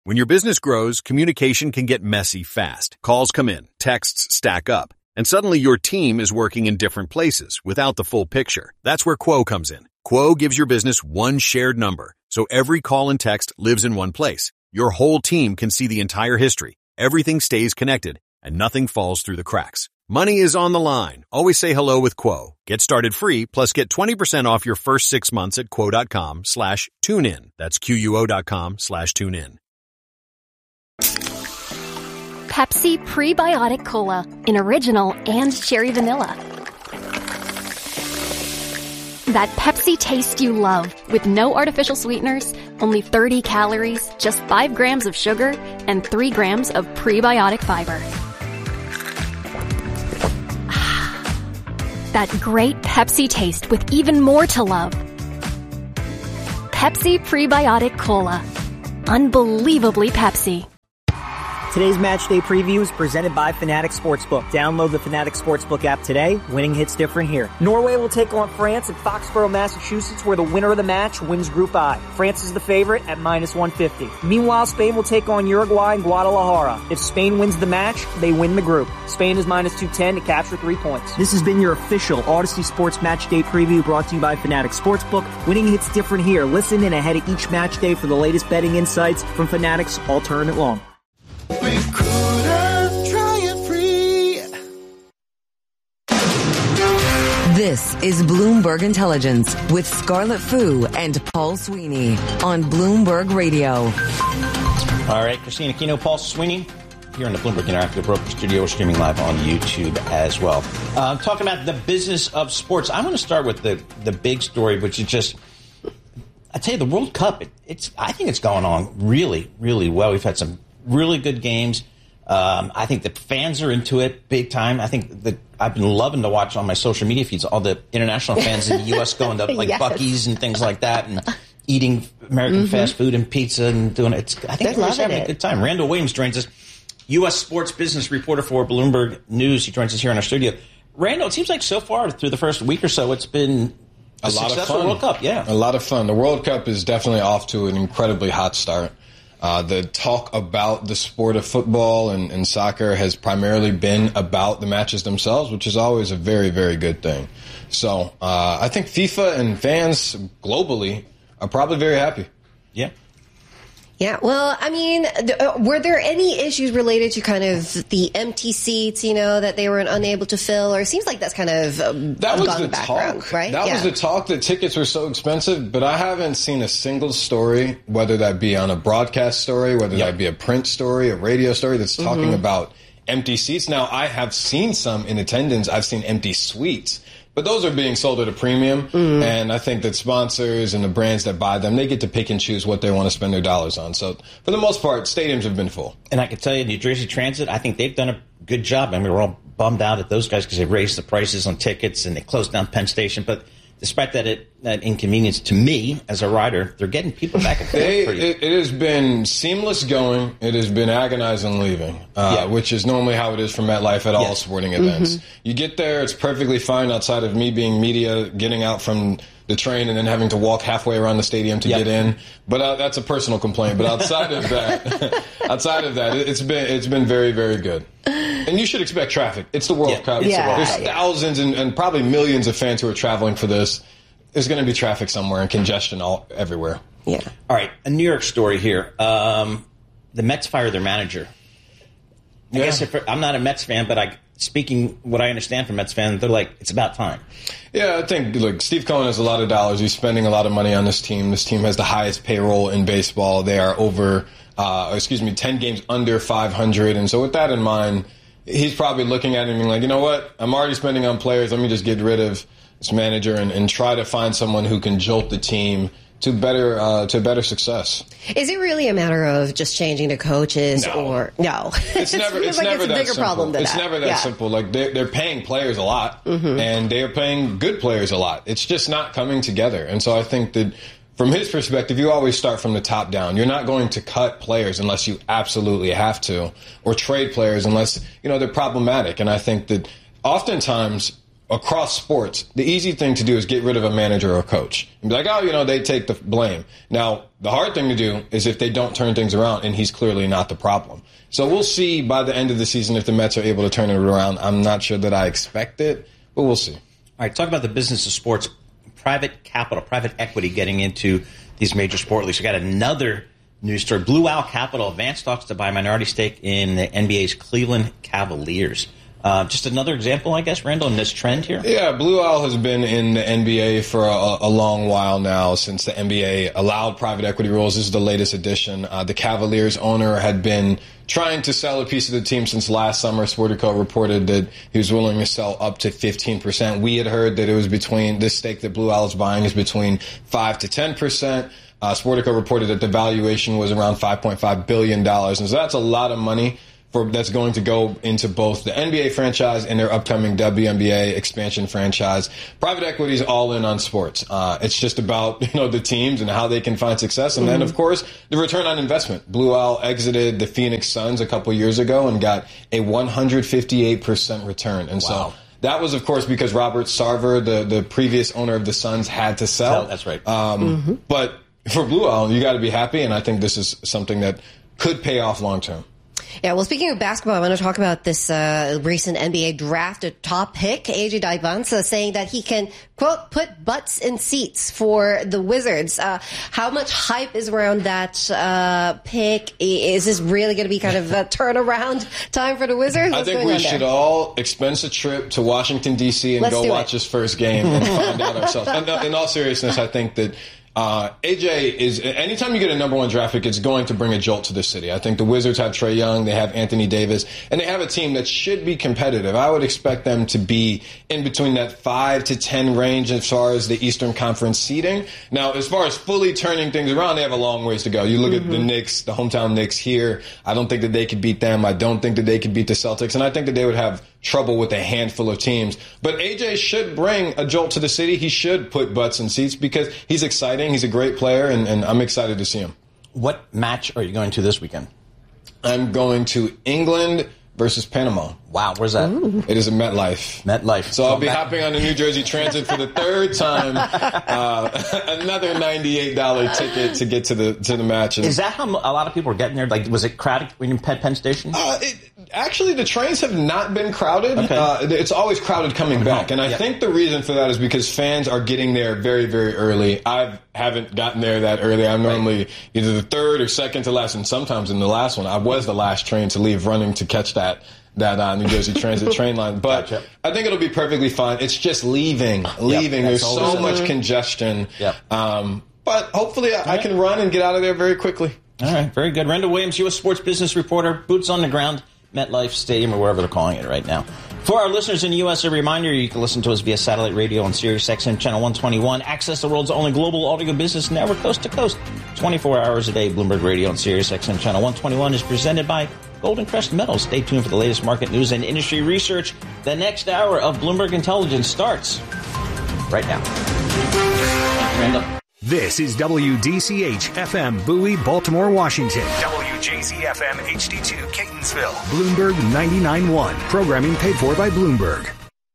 When your business grows, communication can get messy fast. Calls come in, texts stack up, and suddenly your team is working in different places without the full picture. That's where Quo comes in. Quo gives your business one shared number, so every call and text lives in one place. Your whole team can see the entire history. Everything stays connected, and nothing falls through the cracks. Money is on the line. Always say hello with Quo. Get started free, plus get 20% off your first 6 months at quo.com/tunein. That's QUO.com/tunein. Pepsi Prebiotic Cola in original and cherry vanilla. That Pepsi taste you love with no artificial sweeteners, only 30 calories, just 5 grams of sugar, and 3 grams of prebiotic fiber. That great Pepsi taste with even more to love. Pepsi Prebiotic Cola. Unbelievably Pepsi. Today's match day preview is presented by Fanatic Sportsbook. Download the Fanatic Sportsbook app today. Winning hits different here. Norway will take on France at Foxborough, Massachusetts, where the winner of the match wins Group I. France is the favorite at -150. Meanwhile, Spain will take on Uruguay in Guadalajara. If Spain wins the match, they win the group. Spain is -210 to capture 3 points. This has been your official Odyssey Sports Match Day preview brought to you by Fanatic Sportsbook. Winning hits different here. Listen in ahead of each match day for the latest betting insights from Fanatic's All Tournament Long. This is Bloomberg Intelligence with Scarlett Fu and Paul Sweeney on Bloomberg Radio. All right, Christina Aquino, Paul Sweeney here in the Bloomberg Interactive Broker Studio. We're streaming live on YouTube as well. Talking about the business of sports, I want to start with the big story, which is just, I tell you, the World Cup. I think it's going on really, really well. We've had some really good games. I think the fans are into it big time. I think that I've been loving to watch on my social media feeds all the international fans in the U.S. going to like yes. Buc-ee's and things like that and eating American fast food and pizza and doing it. I think everybody's having a good time. Randall Williams joins us, U.S. sports business reporter for Bloomberg News. He joins us here in our studio. Randall, it seems like so far through the first week or so, it's been a lot of fun. World Cup, yeah. A lot of fun. The World Cup is definitely off to an incredibly hot start. The talk about the sport of football and soccer has primarily been about the matches themselves, which is always a very, very good thing. So I think FIFA and fans globally are probably very happy. Yeah. Yeah, well, I mean, were there any issues related to kind of the empty seats, that they were unable to fill? Or it seems like that's kind of that was the talk, right? That was the talk. The tickets were so expensive, but I haven't seen a single story, whether that be on a broadcast story, whether that be a print story, a radio story, that's talking about empty seats. Now, I have seen some in attendance. I've seen empty suites. But those are being sold at a premium, and I think that sponsors and the brands that buy them, they get to pick and choose what they want to spend their dollars on. So, for the most part, stadiums have been full. And I can tell you, New Jersey Transit, I think they've done a good job. I mean, we're all bummed out at those guys because they raised the prices on tickets and they closed down Penn Station. But despite that inconvenience to me as a rider, they're getting people back and forth. It has been seamless going. It has been agonizing leaving, which is normally how it is for MetLife at all sporting events. You get there, it's perfectly fine outside of me being media, getting out from the train and then having to walk halfway around the stadium to get in. But that's a personal complaint. But outside of that, it's been very, very good. And you should expect traffic. It's the World Cup. There's thousands and probably millions of fans who are traveling for this. There's going to be traffic somewhere and congestion everywhere. Yeah. All right, a New York story here. The Mets fired their manager. I guess I'm not a Mets fan, but speaking what I understand from Mets fans, they're like, it's about time. Yeah, I think, look, Steve Cohen has a lot of dollars. He's spending a lot of money on this team. This team has the highest payroll in baseball. They are 10 games under 500. And so with that in mind, he's probably looking at it and being like, you know what? I'm already spending on players. Let me just get rid of this manager and try to find someone who can jolt the team to better success. Is it really a matter of just changing the coaches or no? It's never that simple. It's never that simple. Like they're paying players a lot and they are paying good players a lot. It's just not coming together. And so I think that from his perspective, you always start from the top down. You're not going to cut players unless you absolutely have to, or trade players unless, they're problematic. And I think that oftentimes across sports, the easy thing to do is get rid of a manager or a coach and be like, oh, they take the blame. Now, the hard thing to do is if they don't turn things around, and he's clearly not the problem. So we'll see by the end of the season if the Mets are able to turn it around. I'm not sure that I expect it, but we'll see. All right, talk about the business of sports, private capital, private equity getting into these major sport leagues. We got another news story. Blue Owl Capital advanced talks to buy a minority stake in the NBA's Cleveland Cavaliers. Just another example, I guess, Randall, in this trend here? Yeah, Blue Owl has been in the NBA for a long while now, since the NBA allowed private equity rules. This is the latest edition. The Cavaliers owner had been trying to sell a piece of the team since last summer. Sportico reported that he was willing to sell up to 15%. We had heard that it was between, this stake that Blue Owl is buying is between 5 to 10%. Sportico reported that the valuation was around $5.5 billion. And so that's a lot of money that's going to go into both the NBA franchise and their upcoming WNBA expansion franchise. Private equity is all in on sports. It's just about, the teams and how they can find success. And then, of course, the return on investment. Blue Owl exited the Phoenix Suns a couple years ago and got a 158% return. And so that was, of course, because Robert Sarver, the previous owner of the Suns, had to sell. That's right. But for Blue Owl, you got to be happy. And I think this is something that could pay off long term. Yeah, well, speaking of basketball, I want to talk about this recent NBA draft top pick, AJ Dybala, saying that he can, quote, put butts in seats for the Wizards. How much hype is around that pick? Is this really going to be kind of a turnaround time for the Wizards? I think we should all expense a trip to Washington, D.C. and go watch his first game and find out ourselves. And in all seriousness, I think that AJ is, anytime you get a number one draft pick, it's going to bring a jolt to the city. I think the Wizards have Trae Young, they have Anthony Davis, and they have a team that should be competitive. I would expect them to be in between that 5 to 10 range as far as the Eastern Conference seeding. Now, as far as fully turning things around, they have a long ways to go. You look at the Knicks, the hometown Knicks here. I don't think that they could beat them. I don't think that they could beat the Celtics, and I think that they would have trouble with a handful of teams. But AJ should bring a jolt to the city. He should put butts in seats because he's exciting. He's a great player, and I'm excited to see him. What match are you going to this weekend? I'm going to England versus Panama. Wow, where's that? Ooh. It is in MetLife. MetLife. So I'll be hopping on the New Jersey Transit for the third time. Another $98 ticket to get to the match. And is that how a lot of people are getting there? Like, was it crowded when you were Penn Station? Actually, the trains have not been crowded. Okay. It's always crowded coming back. And I think the reason for that is because fans are getting there very, very early. I haven't gotten there that early. I'm normally either the third or second to last, and sometimes in the last one. I was the last train to leave running to catch that New Jersey Transit train line. But I think it'll be perfectly fine. It's just leaving. There's so much congestion. But hopefully I can run and get out of there very quickly. All right, very good. Randall Williams, U.S. sports business reporter, boots on the ground, MetLife Stadium, or wherever they're calling it right now. For our listeners in the U.S., a reminder, you can listen to us via satellite radio on Sirius XM Channel 121. Access the world's only global audio business network, coast to coast, 24 hours a day. Bloomberg Radio on Sirius XM Channel 121 is presented by Golden Crest Metals. Stay tuned for the latest market news and industry research. The next hour of Bloomberg Intelligence starts right now. Randall. This is WDCH FM Bowie, Baltimore, Washington. WJZFM HD2 Catonsville. Bloomberg 99.1. Programming paid for by Bloomberg.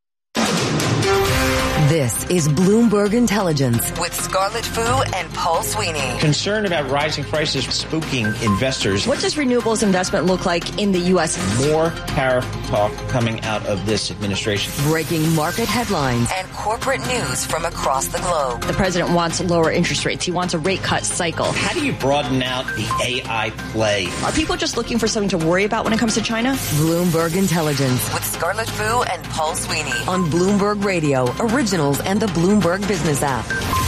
This is Bloomberg Intelligence with Scarlett Fu and Paul Sweeney. Concern about rising prices spooking investors. What does renewables investment look like in the U.S.? More tariff talk coming out of this administration. Breaking market headlines and corporate news from across the globe. The president wants lower interest rates. He wants a rate cut cycle. How do you broaden out the AI play? Are people just looking for something to worry about when it comes to China? Bloomberg Intelligence with Scarlett Fu and Paul Sweeney on Bloomberg Radio, Originals and the Bloomberg Business app.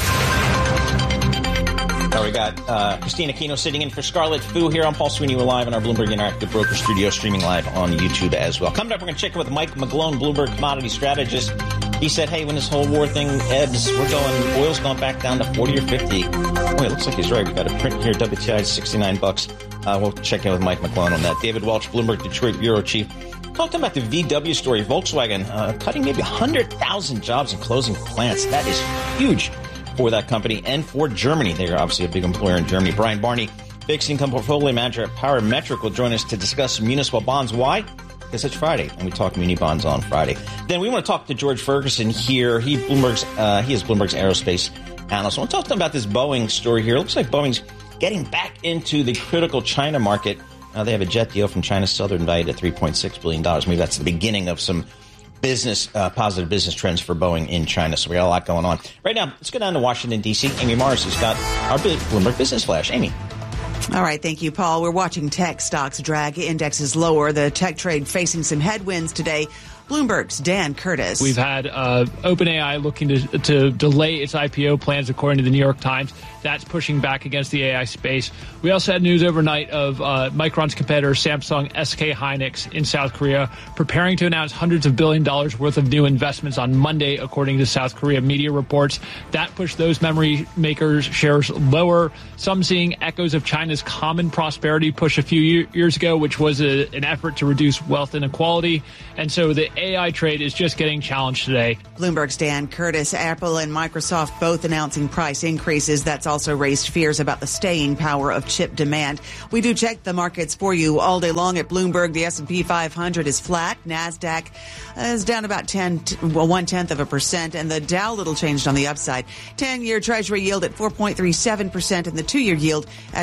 We got Christina Aquino sitting in for Scarlett Fu here. I'm Paul Sweeney. We're live in our Bloomberg Interactive Broker Studio, streaming live on YouTube as well. Coming up, we're going to check in with Mike McGlone, Bloomberg commodity strategist. He said, hey, when this whole war thing ebbs, oil's going back down to 40 or 50. Boy, it looks like he's right. We got a print here, WTI is $69. We'll check in with Mike McGlone on that. David Welch, Bloomberg Detroit Bureau Chief. Talking about the VW story, Volkswagen cutting maybe 100,000 jobs and closing plants. That is huge for that company and for Germany. They are obviously a big employer in Germany. Brian Barney, fixed income portfolio manager at Parametric, will join us to discuss municipal bonds. Why? because it's Friday, and we talk muni bonds on Friday. Then we want to talk to George Ferguson here. He is Bloomberg's aerospace analyst. I want to talk to him about this Boeing story here. It looks like Boeing's getting back into the critical China market. Now they have a jet deal from China's Southern valued at $3.6 billion. Maybe that's the beginning of some positive business trends for Boeing in China. So we got a lot going on. Right now, let's go down to Washington, D.C. Amy Morris has got our Bloomberg Business Flash. Amy. All right. Thank you, Paul. We're watching tech stocks drag indexes lower. The tech trade facing some headwinds today. Bloomberg's Dan Curtis. We've had OpenAI looking to delay its IPO plans, according to the New York Times. That's pushing back against the AI space. We also had news overnight of Micron's competitor, Samsung SK Hynix in South Korea, preparing to announce hundreds of $billions worth of new investments on Monday, according to South Korea media reports. That pushed those memory makers' shares lower. Some seeing echoes of China's Common Prosperity push a few years ago, which was an effort to reduce wealth inequality. And so the AI trade is just getting challenged today. Bloomberg's Dan Curtis. Apple and Microsoft both announcing price increases. That's also raised fears about the staying power of chip demand. We do check the markets for you all day long at Bloomberg. The S&P 500 is flat. NASDAQ is down about 0.1%, and the Dow little changed on the upside. 10-year Treasury yield at 4.37% and the 2-year yield at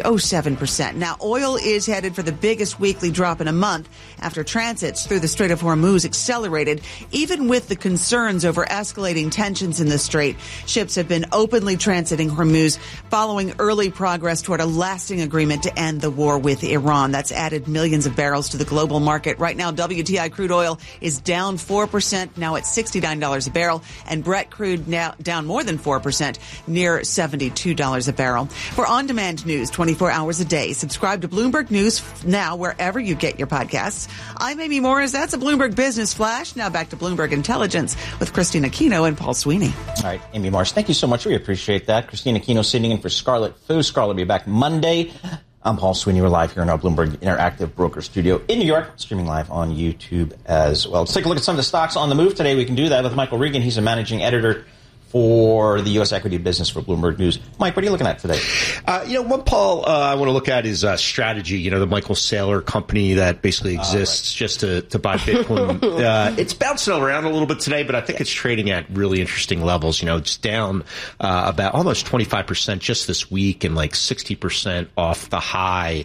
4.07%. Now, oil is headed for the biggest weekly drop in a month after transits through the Strait of Hormuz accelerated, even with the concerns over escalating tensions in the strait. Ships have been openly transiting Hormuz following early progress toward a lasting agreement to end the war with Iran. That's added millions of barrels to the global market. Right now, WTI crude oil is down 4%, now at $69 a barrel, and Brent crude now down more than 4%, near $72 a barrel. For on-demand news 24 hours a day, subscribe to Bloomberg News now wherever you get your podcasts. I'm Amy Morris. That's a Bloomberg Business Flash. Now back to Bloomberg Intelligence with Christina Aquino and Paul Sweeney. All right, Amy Morris, thank you so much. We appreciate that. Christina Aquino sitting in for Scarlett Fu. Scarlett will be back Monday. I'm Paul Sweeney. We're live here in our Bloomberg Interactive Broker Studio in New York, streaming live on YouTube as well. Let's take a look at some of the stocks on the move today. We can do that with Michael Regan. He's a managing editor for the U.S. equity business for Bloomberg News. Mike, what are you looking at today? One, Paul, I want to look at is Strategy, the Michael Saylor company that basically exists just to buy Bitcoin. It's bouncing around a little bit today, but I think it's trading at really interesting levels. It's down about almost 25% just this week and like 60% off the high.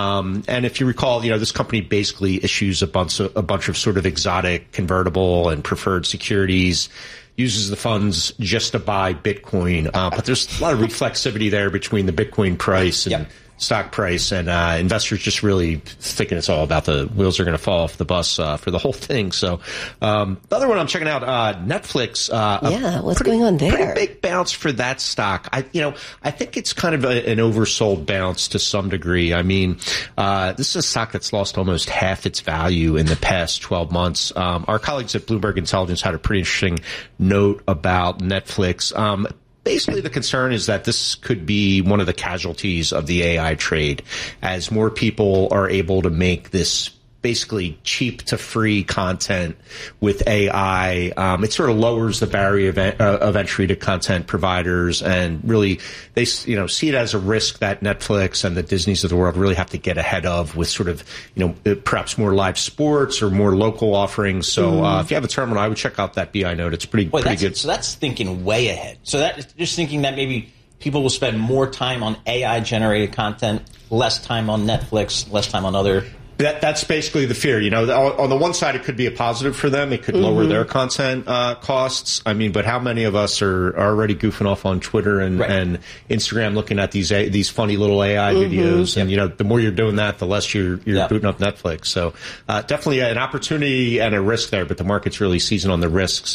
And if you recall, this company basically issues a bunch of sort of exotic convertible and preferred securities, uses the funds just to buy Bitcoin. But there's a lot of reflexivity there between the Bitcoin price and stock price, and investors just really thinking it's all about the wheels are going to fall off the bus for the whole thing. So the other one I'm checking out, Netflix. What's going on there? Pretty big bounce for that stock. I think it's kind of an oversold bounce to some degree. I mean, this is a stock that's lost almost half its value in the past 12 months. Our colleagues at Bloomberg Intelligence had a pretty interesting note about Netflix. Basically, the concern is that this could be one of the casualties of the AI trade, as more people are able to make this basically cheap to free content with AI. It sort of lowers the barrier of entry to content providers, and really they see it as a risk that Netflix and the Disneys of the world really have to get ahead of with sort of perhaps more live sports or more local offerings. So if you have a terminal, I would check out that BI note. It's pretty good. So that's thinking way ahead. So that is just thinking that maybe people will spend more time on AI generated content, less time on Netflix, less time on other. That's basically the fear. On the one side, it could be a positive for them. It could lower their content costs. I mean, but how many of us are already goofing off on Twitter and Instagram looking at these funny little AI videos? And, the more you're doing that, the less you're booting up Netflix. So definitely an opportunity and a risk there, but the market's really seizing on the risks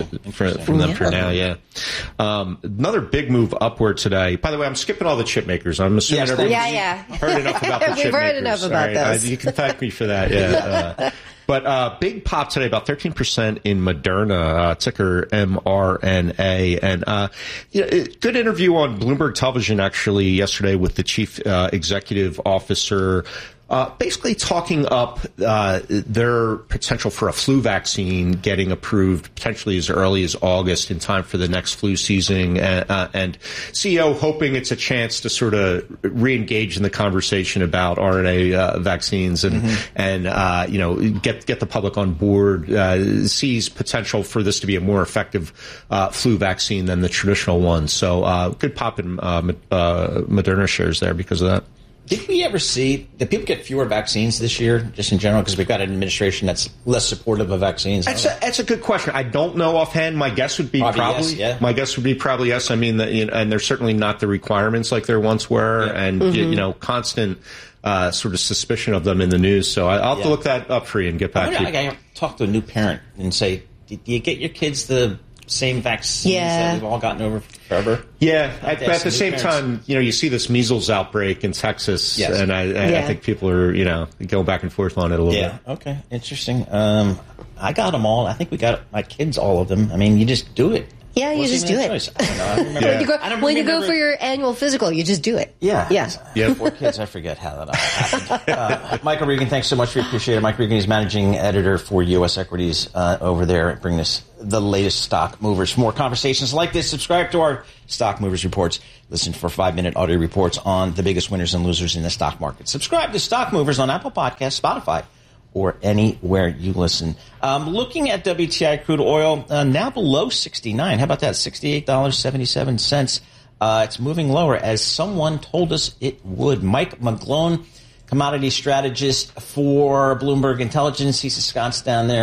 from them for now, another big move upward today. By the way, I'm skipping all the chip makers. I'm assuming everyone's heard enough about the chip makers. We've heard enough about those. You can thank me for that, But big pop today, about 13% in Moderna, ticker mRNA. And good interview on Bloomberg Television, actually, yesterday with the chief executive officer. basically talking up their potential for a flu vaccine getting approved potentially as early as August in time for the next flu season, and CEO hoping it's a chance to sort of re-engage in the conversation about RNA vaccines and get the public on board, sees potential for this to be a more effective flu vaccine than the traditional one. So good pop in Moderna shares there because of that. Did people get fewer vaccines this year, just in general, because we've got an administration that's less supportive of vaccines? That's a good question. I don't know offhand. My guess would be probably yes. My guess would be probably yes. I mean, and there's certainly not the requirements like there once were, and constant sort of suspicion of them in the news. So I'll have to look that up for you and get back to you. I talk to a new parent and say, do you get your kids the same vaccines that we've all gotten over forever? Yeah, but at the same time, you see this measles outbreak in Texas, and I think people are, going back and forth on it a little bit. Yeah, okay, interesting. I got them all. I think we got my kids all of them. I mean, you just do it. Yeah, you just do it. I don't know. When you go for your annual physical, you just do it. Yeah. 4 kids, I forget how that happened. Michael Regan, thanks so much. We appreciate it. Mike Regan is managing editor for U.S. Equities over there, bringing us the latest stock movers. For more conversations like this, subscribe to our Stock Movers Reports. Listen for 5-minute audio reports on the biggest winners and losers in the stock market. Subscribe to Stock Movers on Apple Podcasts, Spotify, or anywhere you listen. Looking at WTI crude oil, now below 69. How about that? $68.77. It's moving lower, as someone told us it would. Mike McGlone, commodity strategist for Bloomberg Intelligence. He's ensconced down there